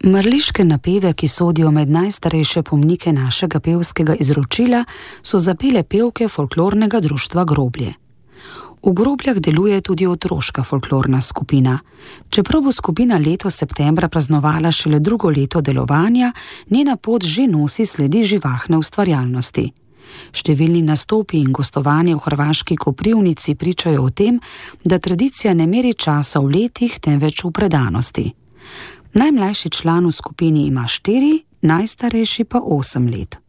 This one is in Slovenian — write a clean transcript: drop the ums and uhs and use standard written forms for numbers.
Mrliške napeve, ki sodijo med najstarejše pomnike našega pevskega izročila, so zapele pevke folklornega društva Groblje. V Grobljah deluje tudi otroška folklorna skupina. Čeprav bo skupina letos septembra praznovala šele drugo leto delovanja, njena pot že nosi sledi živahne ustvarjalnosti. Številni nastopi in gostovanje v hrvaški Koprivnici pričajo o tem, da tradicija ne meri časa v letih, temveč v predanosti. Najmlajši član v skupini ima 4, najstarejši pa 8 let.